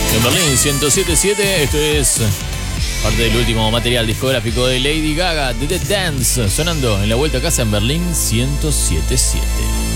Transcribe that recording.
En Berlín 107.7, esto es parte del último material discográfico de Lady Gaga, The Dance, sonando en la vuelta a casa en Berlín 107.7.